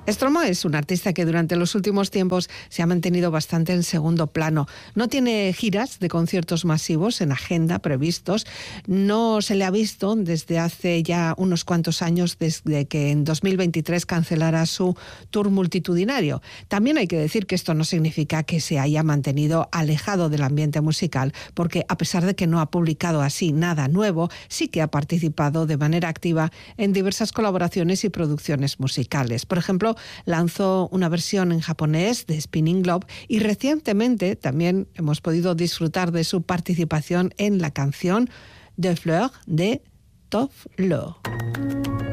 Stromae es un artista que durante los últimos tiempos se ha mantenido bastante en segundo plano. No tiene giras de conciertos masivos en agenda previstos. No se le ha visto desde hace ya unos cuantos años, desde que en 2023 cancelara su tour multitudinario. También hay que decir que esto no significa que se haya mantenido alejado del ambiente musical, porque a pesar de que no ha publicado así nada nuevo, sí que ha participado de manera activa en diversas colaboraciones y producciones musicales. Por ejemplo, lanzó una versión en japonés de Spinning Globe y recientemente también hemos podido disfrutar de su participación en la canción Des Fleurs de Tove Lo.